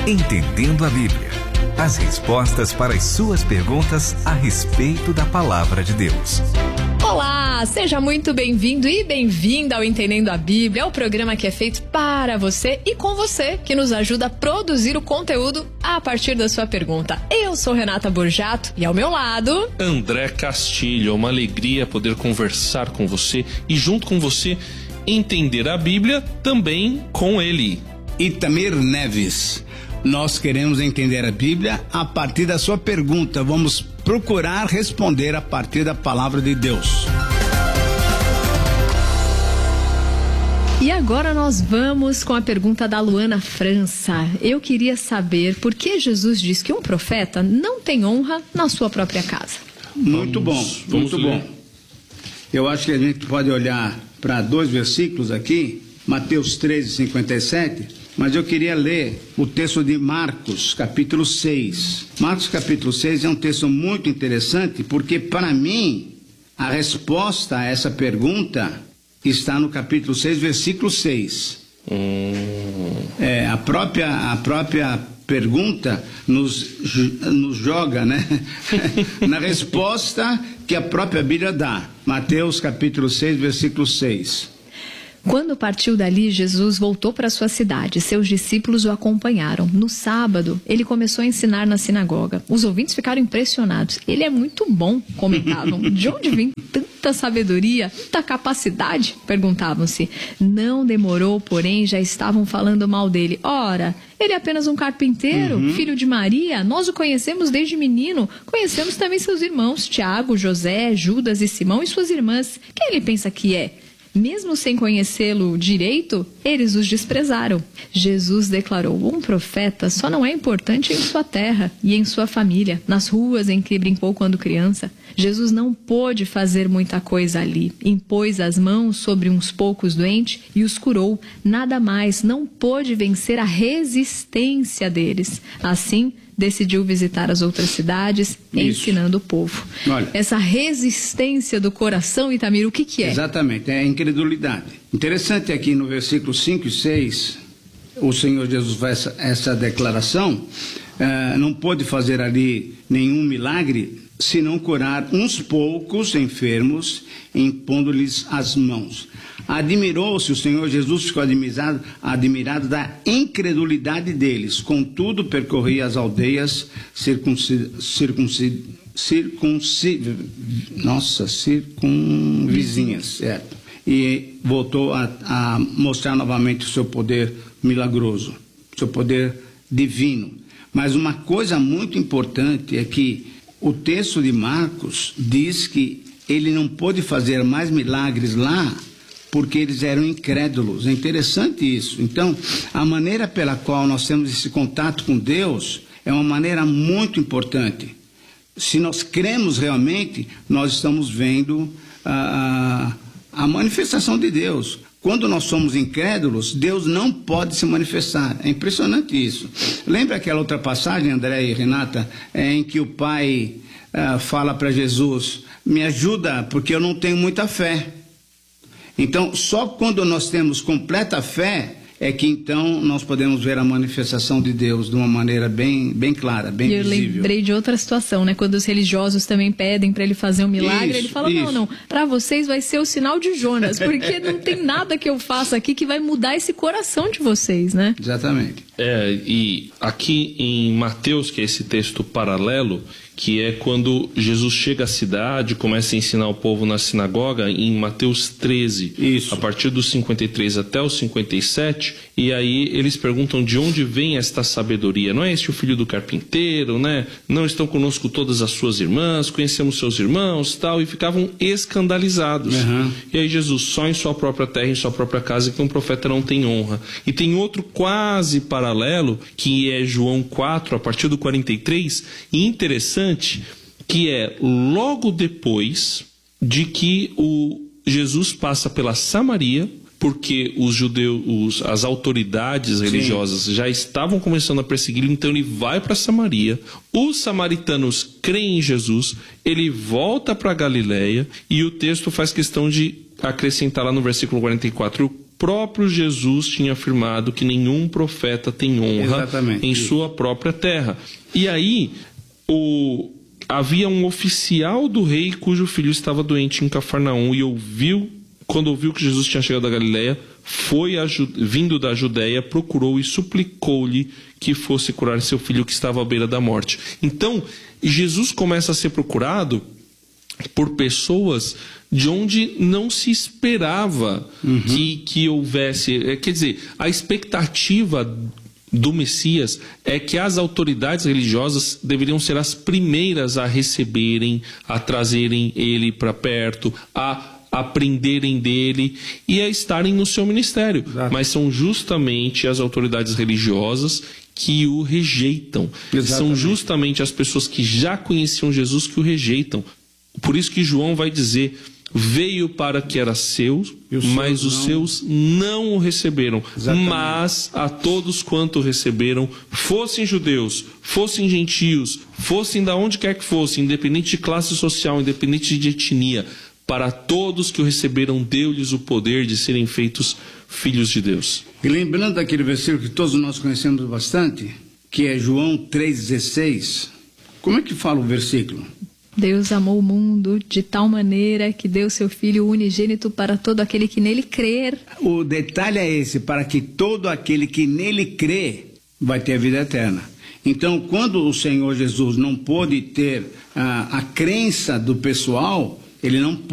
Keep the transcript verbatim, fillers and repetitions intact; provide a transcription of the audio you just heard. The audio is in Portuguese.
Entendendo a Bíblia. As respostas para as suas perguntas a respeito da Palavra de Deus. Olá, seja muito bem-vindo e bem-vinda ao Entendendo a Bíblia, é o programa que é feito para você e com você, que nos ajuda a produzir o conteúdo a partir da sua pergunta. Eu sou Renata Borjato e ao meu lado... André Castilho. É uma alegria poder conversar com você e junto com você entender a Bíblia também com ele. Itamir Neves. Nós queremos entender a Bíblia a partir da sua pergunta. Vamos procurar responder a partir da Palavra de Deus. E agora nós vamos com a pergunta da Luana França. Eu queria saber por que Jesus diz que um profeta não tem honra na sua própria casa. Muito bom, vamos muito ler. bom. Eu acho que a gente pode olhar para dois versículos aqui, Mateus treze, cinquenta e sete... Mas eu queria ler o texto de Marcos, capítulo seis. Marcos, capítulo seis é um texto muito interessante, porque, para mim, a resposta a essa pergunta está no capítulo seis, versículo seis. Hum. É, a própria, a própria pergunta nos, nos joga, né? na resposta que a própria Bíblia dá. Mateus, capítulo seis, versículo seis. Quando partiu dali, Jesus voltou para sua cidade. Seus discípulos o acompanharam. No sábado, ele começou a ensinar na sinagoga. Os ouvintes ficaram impressionados. Ele é muito bom, comentavam. De onde vem tanta sabedoria, tanta capacidade? Perguntavam-se. Não demorou, porém, já estavam falando mal dele. Ora, ele é apenas um carpinteiro, uhum. filho de Maria. Nós o conhecemos desde menino. Conhecemos também seus irmãos, Tiago, José, Judas e Simão e suas irmãs. Quem ele pensa que é? Mesmo sem conhecê-lo direito, eles os desprezaram. Jesus declarou: um profeta só não é importante em sua terra e em sua família, nas ruas em que brincou quando criança. Jesus não pôde fazer muita coisa ali. Impôs as mãos sobre uns poucos doentes e os curou. Nada mais, não pôde vencer a resistência deles. Assim, decidiu visitar as outras cidades, Isso. ensinando o povo. Olha, essa resistência do coração, Itamir, o que que é? Exatamente, é a incredulidade. Interessante aqui no versículo cinco e seis, o Senhor Jesus faz essa, essa declaração, uh, não pôde fazer ali nenhum milagre, senão curar uns poucos enfermos, impondo-lhes as mãos. Admirou-se o Senhor Jesus, ficou admirado, admirado da incredulidade deles. Contudo, percorria as aldeias circuncid, circuncid, circuncid, nossa, circunvizinhas, certo? E voltou a, a mostrar novamente o seu poder milagroso, o seu poder divino. Mas uma coisa muito importante é que o texto de Marcos diz que ele não pôde fazer mais milagres lá porque eles eram incrédulos. É interessante isso. Então, a maneira pela qual nós temos esse contato com Deus é uma maneira muito importante. Se nós cremos realmente, nós estamos vendo a, a, a manifestação de Deus. Quando nós somos incrédulos, Deus não pode se manifestar. É impressionante isso. Lembra aquela outra passagem, André e Renata, em que o pai uh, fala para Jesus: me ajuda, porque eu não tenho muita fé. Então, só quando nós temos completa fé é que então nós podemos ver a manifestação de Deus de uma maneira bem, bem clara, bem e eu visível. Eu lembrei de outra situação, né? Quando os religiosos também pedem para ele fazer um milagre, isso, ele fala: isso. não, não, para vocês vai ser o sinal de Jonas, porque não tem nada que eu faça aqui que vai mudar esse coração de vocês, né? Exatamente. É, e aqui em Mateus, que é esse texto paralelo, que é quando Jesus chega à cidade, começa a ensinar o povo na sinagoga, em Mateus treze, Isso. a partir dos cinquenta e três até os cinquenta e sete, e aí eles perguntam de onde vem esta sabedoria. Não é este o filho do carpinteiro, né? Não estão conosco todas as suas irmãs, conhecemos seus irmãos, tal, e ficavam escandalizados. Uhum. E aí Jesus, só em sua própria terra, em sua própria casa, que um profeta não tem honra. E tem outro quase paralelo, que é João quatro, a partir do quarenta e três, e interessante, que é logo depois de que o Jesus passa pela Samaria, porque os judeus, as autoridades religiosas Sim. já estavam começando a persegui-lo, então ele vai para Samaria, os samaritanos creem em Jesus, ele volta para Galileia, e o texto faz questão de acrescentar lá no versículo quarenta e quatro: próprio Jesus tinha afirmado que nenhum profeta tem honra Exatamente. em Isso. sua própria terra. E aí, o... havia um oficial do rei cujo filho estava doente em Cafarnaum e ouviu, quando ouviu que Jesus tinha chegado da Galileia, foi a, vindo da Judéia, procurou e suplicou-lhe que fosse curar seu filho que estava à beira da morte. Então, Jesus começa a ser procurado por pessoas de onde não se esperava uhum. que, que houvesse... Quer dizer, a expectativa do Messias é que as autoridades religiosas deveriam ser as primeiras a receberem, a trazerem ele para perto, a aprenderem dele e a estarem no seu ministério. Exato. Mas são justamente as autoridades religiosas que o rejeitam. Exatamente. São justamente as pessoas que já conheciam Jesus que o rejeitam. Por isso que João vai dizer: veio para que era seu, mas seus os não... seus não o receberam. Exatamente. Mas a todos quanto receberam, fossem judeus, fossem gentios, fossem da onde quer que fossem, independente de classe social, independente de etnia, para todos que o receberam, deu-lhes o poder de serem feitos filhos de Deus. E lembrando daquele versículo que todos nós conhecemos bastante, que é João três dezesseis, como é que fala o versículo? Deus amou o mundo de tal maneira que deu seu Filho unigênito para todo aquele que nele crer. O detalhe é esse: para que todo aquele que nele crê vai ter a vida eterna. Então, quando o Senhor Jesus não pôde ter a, a crença do pessoal, ele não pôde